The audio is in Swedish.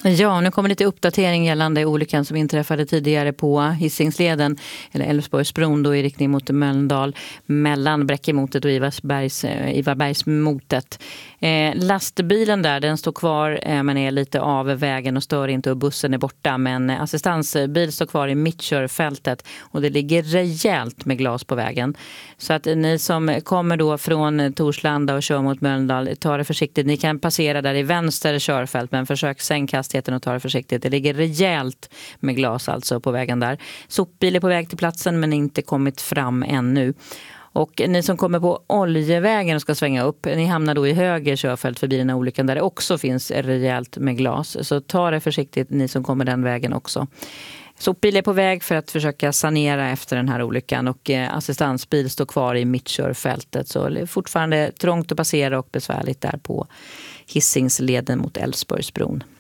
Ja, nu kommer lite uppdatering gällande olyckan som inträffade tidigare på Hisingsleden eller Älvsborgsbron då i riktning mot Mölndal mellan Bräckemotet och Ivarbergsmotet. Lastbilen där, den står kvar men är lite av vägen och stör inte och bussen är borta. Men assistansbil står kvar i mittkörfältet och det ligger rejält med glas på vägen. Så att ni som kommer då från Torslanda och kör mot Mölndal, ta det försiktigt. Ni kan passera där i vänster körfält men försök sänka hastigheten och ta det försiktigt. Det ligger rejält med glas alltså på vägen där. Sopbil är på väg till platsen men inte kommit fram ännu. Och ni som kommer på Oljevägen och ska svänga upp, ni hamnar då i höger körfält förbi den här olyckan där det också finns rejält med glas. Så ta det försiktigt ni som kommer den vägen också. Sopbil är på väg för att försöka sanera efter den här olyckan och assistansbil står kvar i mittkörfältet. Så det är fortfarande trångt att passera och besvärligt där på Hisingsleden mot Älvsborgsbron.